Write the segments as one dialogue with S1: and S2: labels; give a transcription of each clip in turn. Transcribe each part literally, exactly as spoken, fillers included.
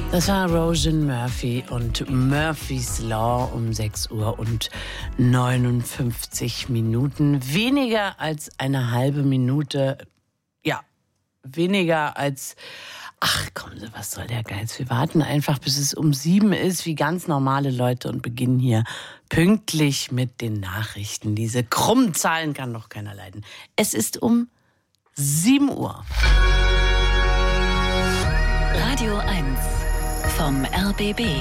S1: Das war Roisin Murphy und Murphy's Law um sechs Uhr und neunundfünfzig Minuten. Weniger als eine halbe Minute, ja, weniger als, ach kommen Sie, was soll der Geiz? Wir warten einfach, bis es um sieben ist, wie ganz normale Leute und beginnen hier pünktlich mit den Nachrichten. Diese krummen Zahlen kann doch keiner leiden. Es ist um sieben Uhr.
S2: Radio eins vom R B B.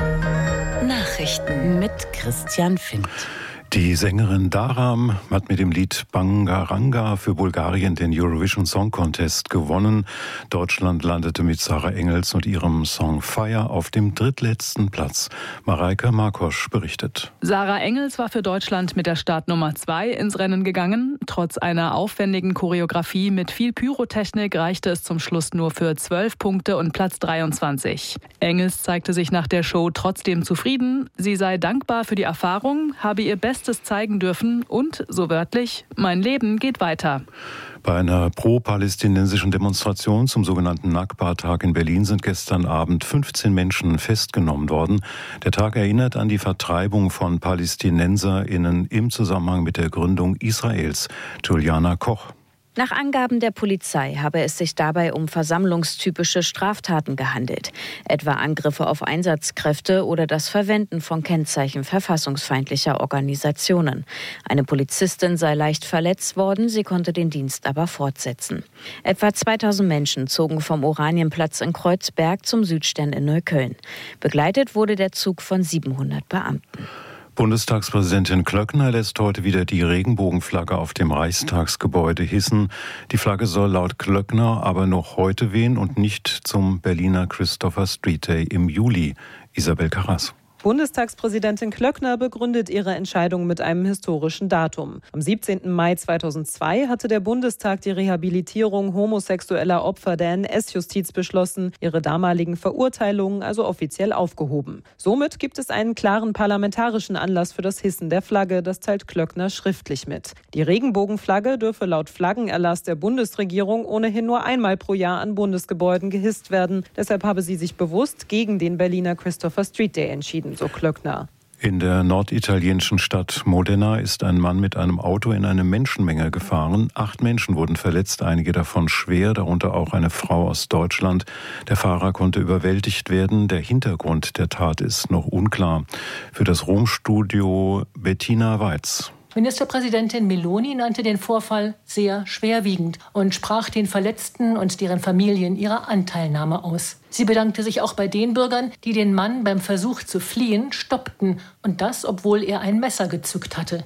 S2: Nachrichten
S1: mit Christian Findt.
S3: Die Sängerin Daram hat mit dem Lied Bangaranga für Bulgarien den Eurovision Song Contest gewonnen. Deutschland landete mit Sarah Engels und ihrem Song Fire auf dem drittletzten Platz. Mareike Markosch berichtet.
S4: Sarah Engels war für Deutschland mit der Startnummer zwei ins Rennen gegangen. Trotz einer aufwendigen Choreografie mit viel Pyrotechnik reichte es zum Schluss nur für zwölf Punkte und Platz dreiundzwanzig. Engels zeigte sich nach der Show trotzdem zufrieden. Sie sei dankbar für die Erfahrung, habe ihr Bestes zeigen dürfen und, so wörtlich, mein Leben geht weiter.
S3: Bei einer pro-palästinensischen Demonstration zum sogenannten Nakba-Tag in Berlin sind gestern Abend fünfzehn Menschen festgenommen worden. Der Tag erinnert an die Vertreibung von PalästinenserInnen im Zusammenhang mit der Gründung Israels. Juliana Koch.
S5: Nach Angaben der Polizei habe es sich dabei um versammlungstypische Straftaten gehandelt, etwa Angriffe auf Einsatzkräfte oder das Verwenden von Kennzeichen verfassungsfeindlicher Organisationen. Eine Polizistin sei leicht verletzt worden, sie konnte den Dienst aber fortsetzen. Etwa zweitausend Menschen zogen vom Oranienplatz in Kreuzberg zum Südstern in Neukölln. Begleitet wurde der Zug von siebenhundert Beamten.
S3: Bundestagspräsidentin Klöckner lässt heute wieder die Regenbogenflagge auf dem Reichstagsgebäude hissen. Die Flagge soll laut Klöckner aber noch heute wehen und nicht zum Berliner Christopher Street Day im Juli. Isabel Karras.
S6: Bundestagspräsidentin Klöckner begründet ihre Entscheidung mit einem historischen Datum. Am siebzehnten Mai zweitausendzwei hatte der Bundestag die Rehabilitierung homosexueller Opfer der N S-Justiz beschlossen, ihre damaligen Verurteilungen also offiziell aufgehoben. Somit gibt es einen klaren parlamentarischen Anlass für das Hissen der Flagge, das teilt Klöckner schriftlich mit. Die Regenbogenflagge dürfe laut Flaggenerlass der Bundesregierung ohnehin nur einmal pro Jahr an Bundesgebäuden gehisst werden. Deshalb habe sie sich bewusst gegen den Berliner Christopher Street Day entschieden. So Klöckner.
S3: In der norditalienischen Stadt Modena ist ein Mann mit einem Auto in eine Menschenmenge gefahren. Acht Menschen wurden verletzt, einige davon schwer, darunter auch eine Frau aus Deutschland. Der Fahrer konnte überwältigt werden. Der Hintergrund der Tat ist noch unklar. Für das Rom-Studio Bettina Weiz.
S7: Ministerpräsidentin Meloni nannte den Vorfall sehr schwerwiegend und sprach den Verletzten und deren Familien ihre Anteilnahme aus. Sie bedankte sich auch bei den Bürgern, die den Mann beim Versuch zu fliehen stoppten. Und das, obwohl er ein Messer gezückt hatte.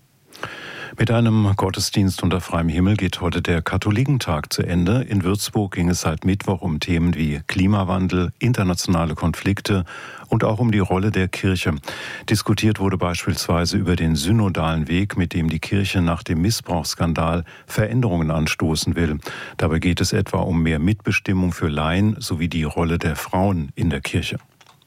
S3: Mit einem Gottesdienst unter freiem Himmel geht heute der Katholikentag zu Ende. In Würzburg ging es seit Mittwoch um Themen wie Klimawandel, internationale Konflikte und auch um die Rolle der Kirche. Diskutiert wurde beispielsweise über den synodalen Weg, mit dem die Kirche nach dem Missbrauchsskandal Veränderungen anstoßen will. Dabei geht es etwa um mehr Mitbestimmung für Laien sowie die Rolle der Frauen in der Kirche.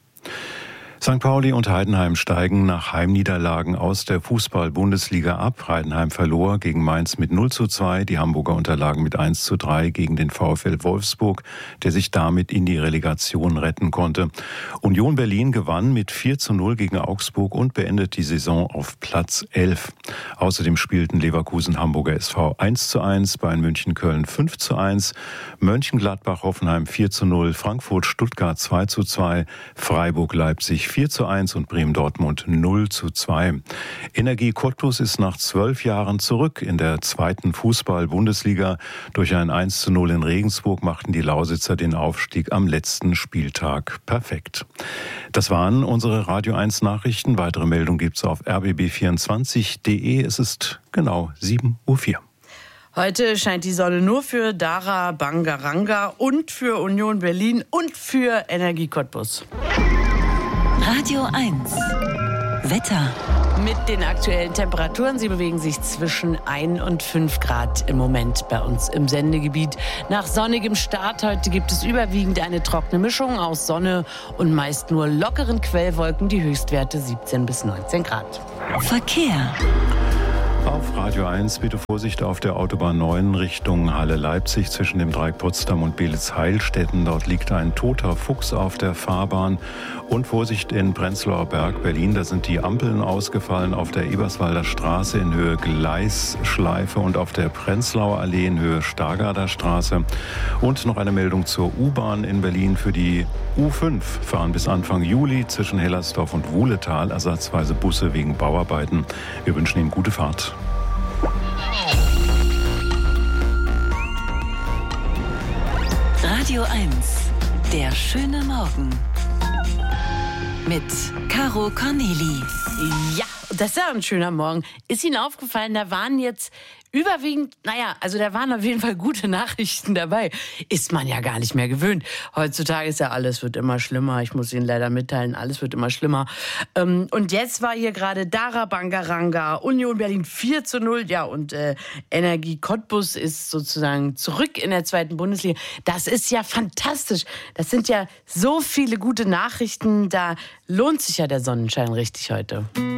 S3: Sankt Pauli und Heidenheim steigen nach Heimniederlagen aus der Fußball-Bundesliga ab. Heidenheim verlor gegen Mainz mit null zu zwei, die Hamburger unterlagen mit eins zu drei gegen den VfL Wolfsburg, der sich damit in die Relegation retten konnte. Union Berlin gewann mit vier zu null gegen Augsburg und beendet die Saison auf Platz elf. Außerdem spielten Leverkusen Hamburger S V eins zu eins, Bayern München Köln fünf zu eins, Mönchengladbach Hoffenheim vier zu null, Frankfurt Stuttgart zwei zu zwei, Freiburg Leipzig vier zu eins und Bremen-Dortmund null zu zwei. Energie Cottbus ist nach zwölf Jahren zurück in der zweiten Fußball-Bundesliga. Durch ein eins zu null in Regensburg machten die Lausitzer den Aufstieg am letzten Spieltag perfekt. Das waren unsere Radio eins Nachrichten. Weitere Meldungen gibt's auf r b b vierundzwanzig punkt d e. Es ist genau sieben Uhr vier.
S1: Heute scheint die Sonne nur für Dara Bangaranga und für Union Berlin und für Energie Cottbus.
S2: Radio eins. Wetter.
S1: Mit den aktuellen Temperaturen, sie bewegen sich zwischen ein und fünf Grad im Moment bei uns im Sendegebiet. Nach sonnigem Start heute gibt es überwiegend eine trockene Mischung aus Sonne und meist nur lockeren Quellwolken, die Höchstwerte siebzehn bis neunzehn Grad.
S2: Verkehr.
S3: Auf Radio eins bitte Vorsicht auf der Autobahn neun Richtung Halle-Leipzig zwischen dem Dreieck Potsdam und Beelitz-Heilstätten. Dort liegt ein toter Fuchs auf der Fahrbahn. Und Vorsicht in Prenzlauer Berg, Berlin. Da sind die Ampeln ausgefallen auf der Eberswalder Straße in Höhe Gleisschleife und auf der Prenzlauer Allee in Höhe Stargarder Straße. Und noch eine Meldung zur U-Bahn in Berlin. Für die U fünf fahren bis Anfang Juli zwischen Hellersdorf und Wuhletal ersatzweise Busse wegen Bauarbeiten. Wir wünschen Ihnen gute Fahrt.
S2: Radio eins, der schöne Morgen. Mit Caro Corneli.
S1: Ja, das ist ja ein schöner Morgen. Ist Ihnen aufgefallen, da waren jetzt überwiegend, naja, also da waren auf jeden Fall gute Nachrichten dabei. Ist man ja gar nicht mehr gewöhnt. Heutzutage ist ja alles wird immer schlimmer. Ich muss Ihnen leider mitteilen, alles wird immer schlimmer. Und jetzt war hier gerade Dara Bangaranga, Union Berlin vier zu null. Ja, und äh, Energie Cottbus ist sozusagen zurück in der zweiten Bundesliga. Das ist ja fantastisch. Das sind ja so viele gute Nachrichten. Da lohnt sich ja der Sonnenschein richtig heute.